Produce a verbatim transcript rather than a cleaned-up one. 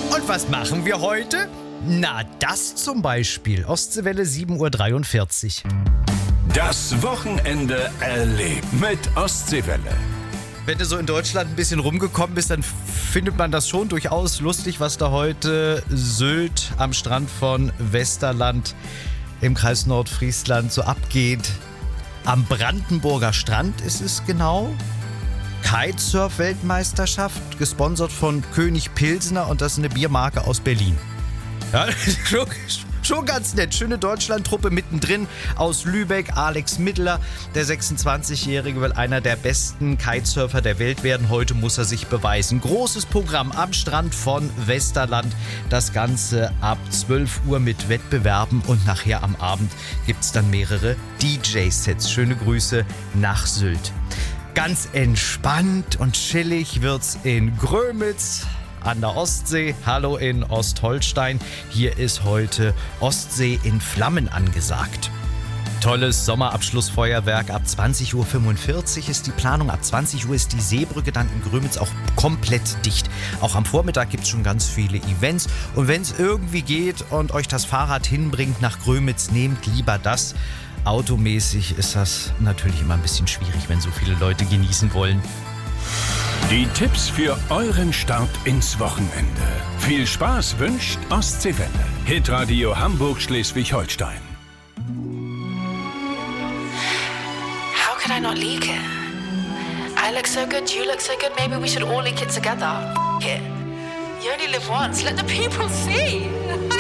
Und was machen wir heute? Na, das zum Beispiel. Ostseewelle sieben Uhr dreiundvierzig. Das Wochenende erlebt mit Ostseewelle. Wenn du so in Deutschland ein bisschen rumgekommen bist, dann findet man das schon durchaus lustig, was da heute Sylt am Strand von Westerland im Kreis Nordfriesland so abgeht. Am Brandenburger Strand ist es genau. Kitesurf-Weltmeisterschaft, gesponsert von König Pilsener, und das ist eine Biermarke aus Berlin. Ja, schon, schon ganz nett. Schöne Deutschland-Truppe mittendrin aus Lübeck. Alex Mittler, der sechsundzwanzigjährige, will einer der besten Kitesurfer der Welt werden. Heute muss er sich beweisen. Großes Programm am Strand von Westerland. Das Ganze ab zwölf Uhr mit Wettbewerben, und nachher am Abend gibt es dann mehrere D J-Sets. Schöne Grüße nach Sylt. Ganz entspannt und chillig wird's in Grömitz an der Ostsee. Hallo in Ostholstein. Hier ist heute Ostsee in Flammen angesagt. Tolles Sommerabschlussfeuerwerk. Ab zwanzig Uhr fünfundvierzig ist die Planung. Ab zwanzig Uhr ist die Seebrücke dann in Grömitz auch komplett dicht. Auch am Vormittag gibt es schon ganz viele Events. Und wenn es irgendwie geht und euch das Fahrrad hinbringt nach Grömitz, nehmt lieber das. Automäßig ist das natürlich immer ein bisschen schwierig, wenn so viele Leute genießen wollen. Die Tipps für euren Start ins Wochenende. Viel Spaß wünscht Ostseewelle. Hitradio Hamburg Schleswig-Holstein. How could I not leak it? I look so good, you look so good, maybe we should all leak it together. F it. You only live once, let the people see.